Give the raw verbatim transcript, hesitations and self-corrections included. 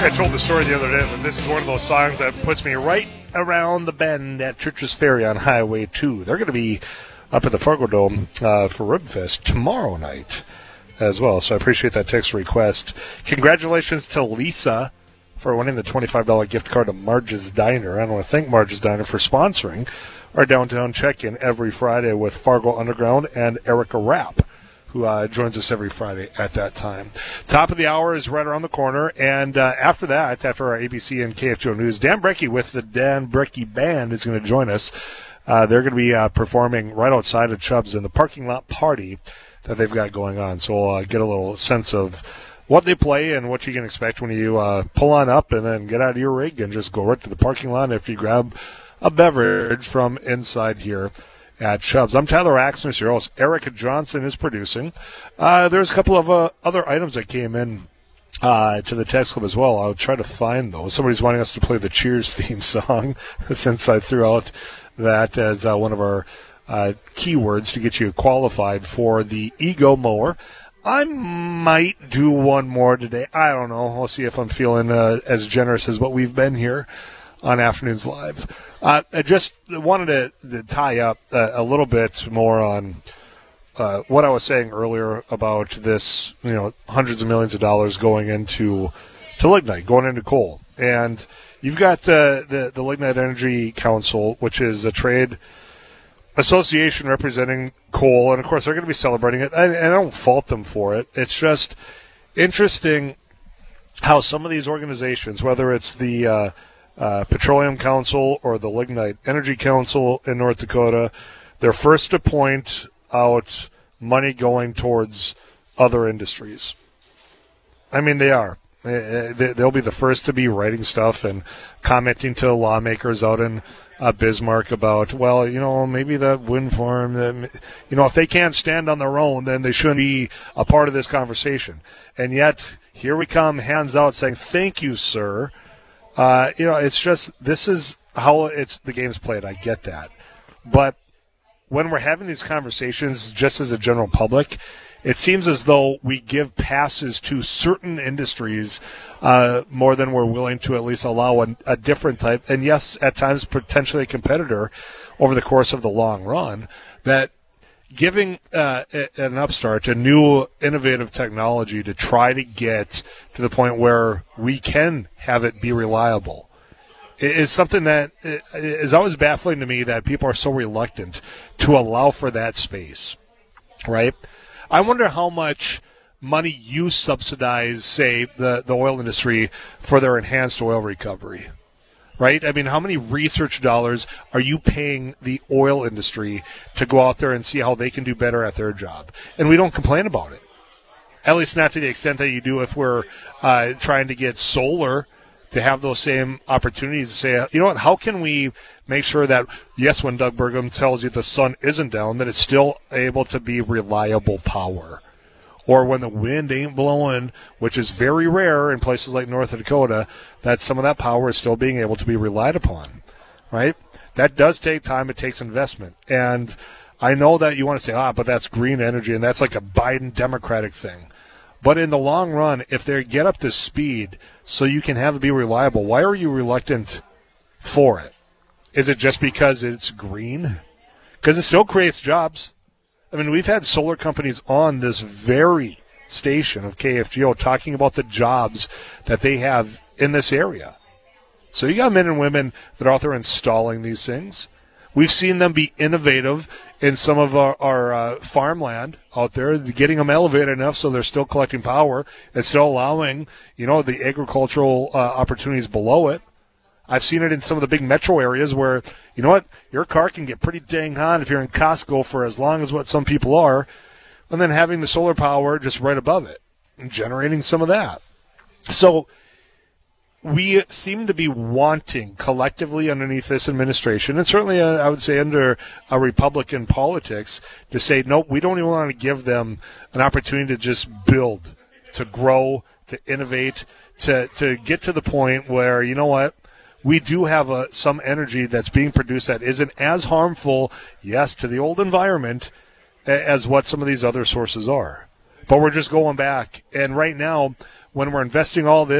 I told the story the other day, but this is one of those songs that puts me right around the bend at Church's Ferry on Highway two. They're going to be up at the Fargo Dome uh, for Ribfest tomorrow night as well, so I appreciate that text request. Congratulations to Lisa for winning the twenty-five dollars gift card to Marge's Diner. I want to thank Marge's Diner for sponsoring our downtown check-in every Friday with Fargo Underground and Erica Rapp, who uh, joins us every Friday at that time. Top of the hour is right around the corner, and uh, after that, after our A B C and K F G O News, Dan Brecky with the Dan Brecky Band is going to join us. Uh, they're going to be uh, performing right outside of Chubb's in the parking lot party that they've got going on. So we'll uh, get a little sense of what they play and what you can expect when you uh, pull on up and then get out of your rig and just go right to the parking lot after you grab a beverage from inside here at Chubb's. I'm Tyler Axner, your host. Erica Johnson is producing. Uh, there's a couple of uh, other items that came in uh, to the text club as well. I'll try to find those. Somebody's wanting us to play the Cheers theme song since I threw out that as uh, one of our uh, keywords to get you qualified for the Ego Mower. I might do one more today. I don't know. We'll see if I'm feeling uh, as generous as what we've been here on Afternoons Live. Uh, I just wanted to, to tie up uh, a little bit more on uh, what I was saying earlier about this, you know, hundreds of millions of dollars going into to lignite, going into coal. And you've got uh, the, the Lignite Energy Council, which is a trade association representing coal, and, of course, they're going to be celebrating it. I, I don't fault them for it. It's just interesting how some of these organizations, whether it's the uh, Uh, Petroleum Council or the Lignite Energy Council in North Dakota, they're first to point out money going towards other industries. I mean, they are. They'll be the first to be writing stuff and commenting to lawmakers out in uh, Bismarck about, well, you know, maybe that wind farm, that, you know, if they can't stand on their own, then they shouldn't be a part of this conversation. And yet, here we come, hands out, saying, thank you, sir. Uh, you know, it's just, this is how it's the game's played. I get that. But when we're having these conversations, just as a general public, it seems as though we give passes to certain industries uh, more than we're willing to at least allow a, a different type, and yes, at times potentially a competitor over the course of the long run, that giving uh, an upstart a new innovative technology to try to get to the point where we can have it be reliable is something that is always baffling to me, that people are so reluctant to allow for that space, right? I wonder how much money you subsidize, say, the, the oil industry for their enhanced oil recovery. Right? I mean, how many research dollars are you paying the oil industry to go out there and see how they can do better at their job? And we don't complain about it. At least not to the extent that you do if we're uh, trying to get solar to have those same opportunities to say, you know what, how can we make sure that, yes, when Doug Burgum tells you the sun isn't down, that it's still able to be reliable power? Or when the wind ain't blowing, which is very rare in places like North Dakota, that some of that power is still being able to be relied upon, right? That does take time. It takes investment. And I know that you want to say, ah, but that's green energy, and that's like a Biden Democratic thing. But in the long run, if they get up to speed so you can have it be reliable, why are you reluctant for it? Is it just because it's green? Because it still creates jobs. I mean, we've had solar companies on this very station of K F G O talking about the jobs that they have in this area. So you got men and women that are out there installing these things. We've seen them be innovative in some of our, our uh, farmland out there, getting them elevated enough so they're still collecting power and still allowing, you know, the agricultural uh, opportunities below it. I've seen it in some of the big metro areas where, you know what, your car can get pretty dang hot if you're in Costco for as long as what some people are, and then having the solar power just right above it and generating some of that. So we seem to be wanting collectively underneath this administration, and certainly uh, I would say under a Republican politics, to say, no, we don't even want to give them an opportunity to just build, to grow, to innovate, to, to get to the point where, you know what, we do have a, some energy that's being produced that isn't as harmful, yes, to the old environment as what some of these other sources are. But we're just going back. And right now, when we're investing all this,